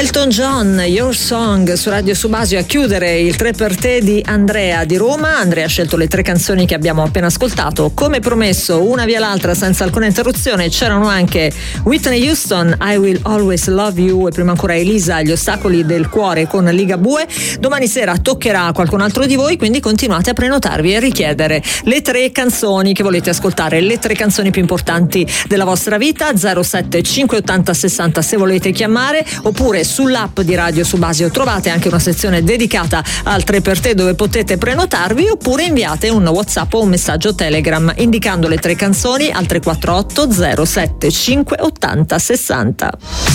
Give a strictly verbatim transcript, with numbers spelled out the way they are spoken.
Elton John, Your Song su Radio Subasio a chiudere il tre per te di Andrea di Roma. Andrea ha scelto le tre canzoni che abbiamo appena ascoltato. Come promesso, una via l'altra senza alcuna interruzione. C'erano anche Whitney Houston, I Will Always Love You, e prima ancora Elisa, Gli ostacoli del cuore con Ligabue. Domani sera toccherà a qualcun altro di voi, quindi continuate a prenotarvi e richiedere le tre canzoni che volete ascoltare, le tre canzoni più importanti della vostra vita. Zero sette cinque ottanta sessanta se volete chiamare, oppure sull'app di Radio Subasio trovate anche una sezione dedicata al tre per te dove potete prenotarvi, oppure inviate un WhatsApp o un messaggio Telegram indicando le tre canzoni al tre quattro otto zero sette cinque ottanta sessanta.